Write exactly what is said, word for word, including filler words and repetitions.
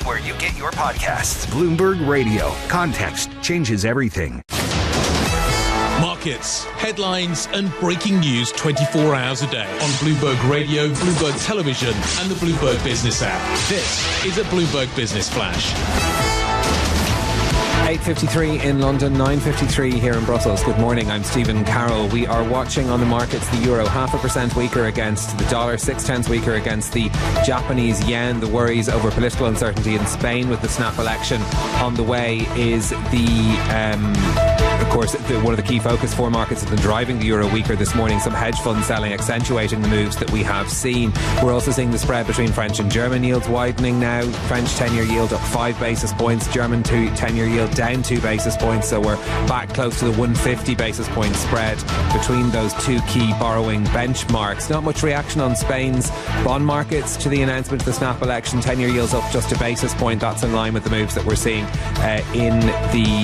anywhere you get your podcasts. Bloomberg Radio. Context changes everything. Markets, headlines and breaking news twenty-four hours a day on Bloomberg Radio, Bloomberg Television and the Bloomberg Business app. This is a Bloomberg Business Flash. eight fifty-three in London, nine fifty-three here in Brussels. Good morning, I'm Stephen Carroll. We are watching on the markets the euro half a percent weaker against the dollar, six tenths weaker against the Japanese yen. The worries over political uncertainty in Spain with the snap election on the way is the, um, of course, the, one of the key focus for markets has been driving the euro weaker this morning. Some hedge fund selling accentuating the moves that we have seen. We're also seeing the spread between French and German yields widening now. French ten-year yield up five basis points, German two ten-year yield down two basis points, so we're back close to the one hundred fifty basis point spread between those two key borrowing benchmarks. Not much reaction on Spain's bond markets to the announcement of the snap election. ten-year yields up just a basis point. That's in line with the moves that we're seeing uh, in the